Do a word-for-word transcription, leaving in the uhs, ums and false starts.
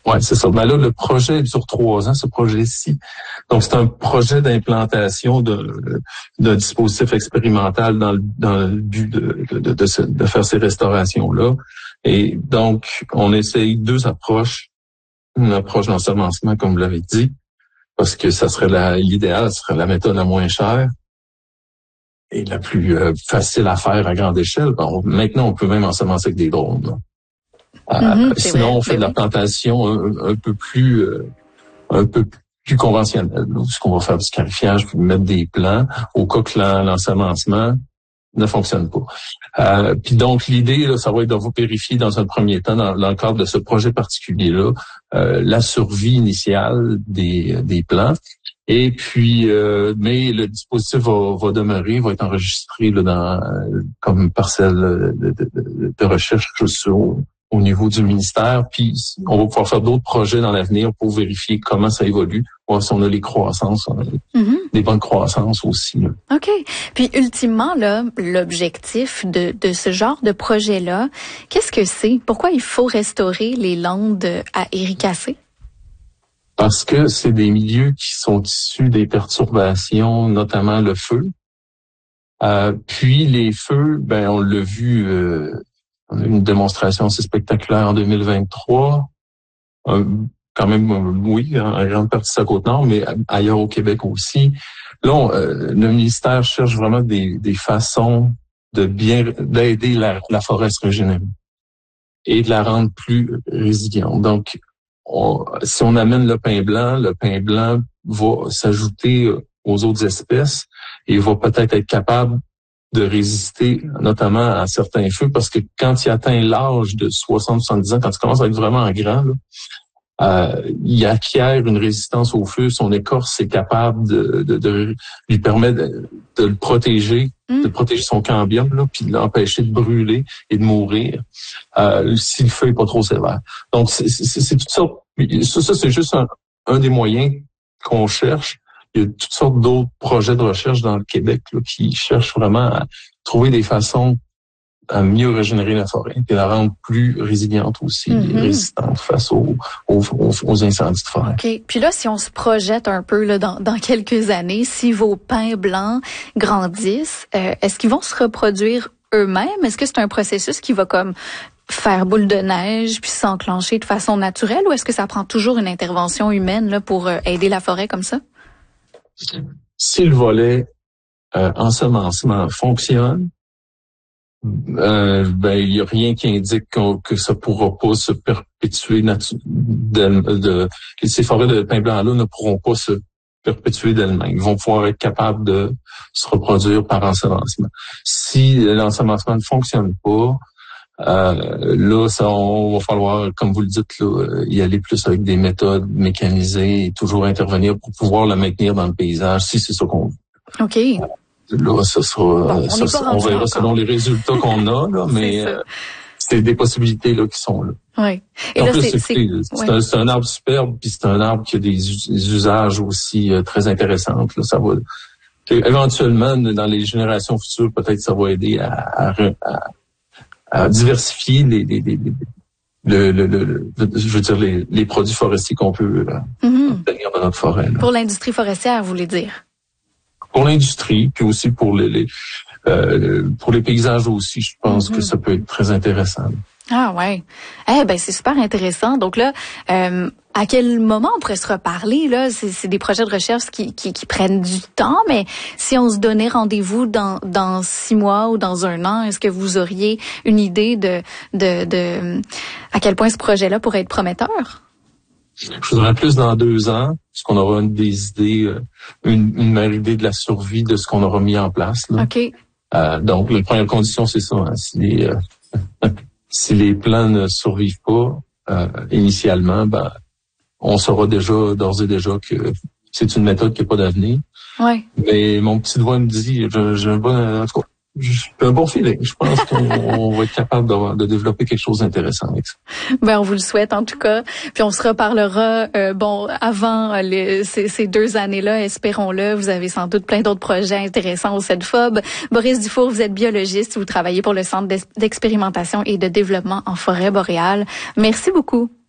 Ouais, c'est ça. Mais là, le projet dure trois ans, ce projet-ci. Donc, c'est un projet d'implantation de d'un dispositif expérimental dans le, dans le but de, de, de, de, de faire ces restaurations-là. Et donc, on essaye deux approches. Une approche d'ensemencement, comme vous l'avez dit, parce que ça serait la, l'idéal, ce serait la méthode la moins chère et la plus euh, facile à faire à grande échelle. Bon, maintenant, on peut même ensemencer avec des drones, là. Mm-hmm, euh, sinon, vrai, on fait de la oui. plantation un, un peu plus euh, un peu plus conventionnelle. Ce qu'on va faire du scarifiage, puis mettre des plants au cas que l'ensemencement ne fonctionne pas. Euh, puis donc, l'idée, là, ça va être de vous vérifier dans un premier temps, dans, dans le cadre de ce projet particulier-là, euh, la survie initiale des, des plants. Et puis, euh, mais le dispositif va, va demeurer, va être enregistré là, dans comme parcelle de, de, de, de recherche sur, au niveau du ministère. Puis, on va pouvoir faire d'autres projets dans l'avenir pour vérifier comment ça évolue, voir si on a les croissances, on a mm-hmm. des bonnes croissances aussi. Là. OK. Puis, ultimement, là, l'objectif de, de ce genre de projet-là, qu'est-ce que c'est? Pourquoi il faut restaurer les landes à éricacées? Parce que c'est des milieux qui sont issus des perturbations, notamment le feu. Euh, puis les feux, ben on l'a vu, euh, on a eu une démonstration assez spectaculaire en deux mille vingt-trois. Euh, quand même, euh, oui, en grande partie de la Côte-Nord, mais ailleurs au Québec aussi. Là, on, euh, le ministère cherche vraiment des, des façons de bien d'aider la, la forêt à se régénérer et de la rendre plus résiliente. Donc, On, si on amène le pin blanc, le pin blanc va s'ajouter aux autres espèces et va peut-être être capable de résister notamment à certains feux parce que quand il atteint l'âge de soixante à soixante-dix ans, quand il commence à être vraiment grand, là, euh, il acquiert une résistance au feu. Son écorce est capable de, de, de lui permettre de, de le protéger, mm. de protéger son cambium, là, puis de l'empêcher de brûler et de mourir euh, si le feu est pas trop sévère. Donc, c'est, c'est, c'est tout ça. Ça, ça c'est juste un, un des moyens qu'on cherche. Il y a toutes sortes d'autres projets de recherche dans le Québec là, qui cherchent vraiment à trouver des façons à mieux régénérer la forêt et la rendre plus résiliente aussi, mm-hmm. et résistante face aux, aux, aux incendies de forêt. OK. Puis là, si on se projette un peu là, dans, dans quelques années, si vos pins blancs grandissent, euh, est-ce qu'ils vont se reproduire eux-mêmes? Est-ce que c'est un processus qui va comme faire boule de neige puis s'enclencher de façon naturelle ou est-ce que ça prend toujours une intervention humaine là, pour euh, aider la forêt comme ça? Si le volet euh, ensemencement fonctionne, Euh, ben il y a rien qui indique que ça pourra pas se perpétuer natu- de, de ces forêts de pin blanc là ne pourront pas se perpétuer d'elles-mêmes. Ils vont pouvoir être capables de se reproduire par ensemencement. Si l'ensemencement ne fonctionne pas, euh, là ça on va falloir, comme vous le dites là, y aller plus avec des méthodes mécanisées et toujours intervenir pour pouvoir le maintenir dans le paysage si c'est ça qu'on veut. OK. Là, ça sera, bon, on, ça, on verra encore. Selon les résultats qu'on a, là, mais c'est, euh, c'est des possibilités là qui sont là. Oui. Et donc là, là, c'est, c'est, c'est, c'est, ouais. un, c'est un arbre superbe, puis c'est un arbre qui a des, des usages aussi euh, très intéressants. Là, ça va éventuellement dans les générations futures, peut-être ça va aider à, à, à, à diversifier les, les, les, les Le, le, le, le, je veux dire les, les produits forestiers qu'on peut euh, mm-hmm. obtenir dans notre forêt. Là. Pour l'industrie forestière, vous voulez dire? Pour l'industrie, puis aussi pour les, les euh, pour les paysages aussi, je pense mm-hmm. que ça peut être très intéressant. Ah ouais. Eh ben c'est super intéressant. Donc là, euh, à quel moment on pourrait se reparler là? C'est, c'est des projets de recherche qui, qui qui prennent du temps, mais si on se donnait rendez-vous dans dans six mois ou dans un an, est-ce que vous auriez une idée de de de à quel point ce projet-là pourrait être prometteur? Je voudrais plus dans deux ans, parce qu'on aura une des idées, une, une meilleure idée de la survie de ce qu'on aura mis en place. Là. OK. Euh, donc, la première condition, c'est ça. Hein, si, les, euh, si les plants ne survivent pas euh, initialement, ben, on saura déjà, d'ores et déjà, que c'est une méthode qui n'a pas d'avenir. Ouais. Mais mon petit doigt me dit, j'ai, j'ai un bon, en tout cas, j'ai un bon feeling. Je pense qu'on on va être capable de, de développer quelque chose d'intéressant avec ça. Ben, on vous le souhaite en tout cas. Puis on se reparlera, euh, bon, avant les, ces, ces deux années-là, espérons-le. Vous avez sans doute plein d'autres projets intéressants au CEDFOB. Boris Dufour, vous êtes biologiste, vous travaillez pour le Centre d'expérimentation et de développement en forêt boréale. Merci beaucoup.